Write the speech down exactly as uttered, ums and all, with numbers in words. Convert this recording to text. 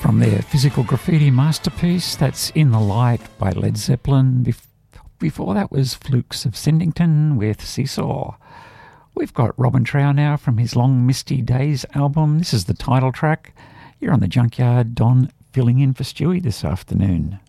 From their physical graffiti masterpiece, that's In the Light by Led Zeppelin. Bef- before that was Flukes of Sendington with Seesaw. We've got Robin Trow now from his Long Misty Days album. This is the title track. You're on the Junkyard. Don filling in for Stewie this afternoon.